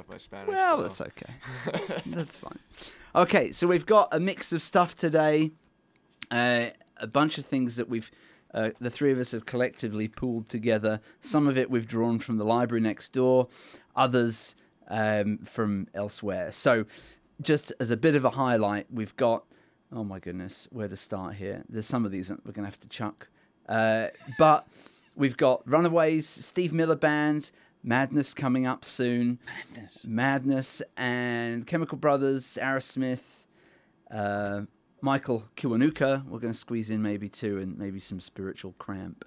up my Spanish. Well, so. that's okay. That's fine. Okay, so we've got a mix of stuff today. A bunch of things that the three of us have collectively pulled together. Some of it we've drawn from the library next door, others from elsewhere. So just as a bit of a highlight, we've got, oh my goodness, where to start here? There's some of these that we're going to have to chuck. But we've got Runaways, Steve Miller Band, Madness coming up soon. Madness and Chemical Brothers, Aerosmith, Michael Kiwanuka, we're going to squeeze in maybe too, and maybe some Spiritual Cramp.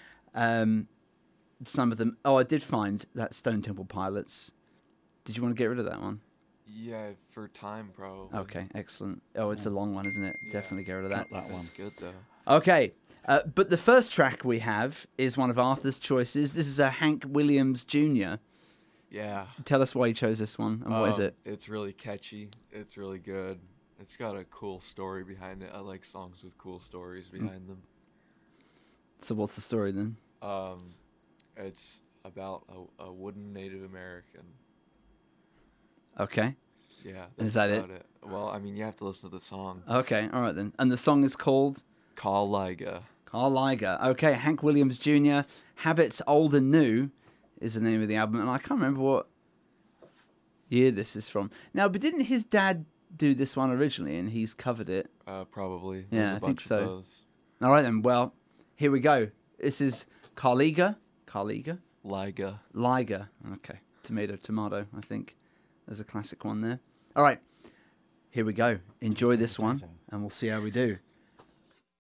Some of them... Oh, I did find that Stone Temple Pilots. Did you want to get rid of that one? Yeah, for time, probably. Okay, excellent. Oh, it's a long one, isn't it? Yeah. Definitely get rid of that. Cut that one. That's good, though. Okay, but the first track we have is one of Arthur's choices. This is a Hank Williams Jr. Yeah. Tell us why you chose this one, and what is it? It's really catchy. It's really good. It's got a cool story behind it. I like songs with cool stories behind them. So what's the story then? It's about a wooden Native American. Okay. Yeah. And is that's that about it? Well, I mean, you have to listen to the song. Okay, all right then. And the song is called? Carl Liga. Carl Liga. Okay, Hank Williams Jr. Habits Old and New is the name of the album. And I can't remember what year this is from. Now, but didn't his dad do this one originally and he's covered it? Probably. Yeah, There's a I think bunch so. of those. All right then, well, here we go. This is Carliga. Liga. Liga. Okay, tomato, I think. There's a classic one there. All right, here we go. Enjoy this one, and we'll see how we do.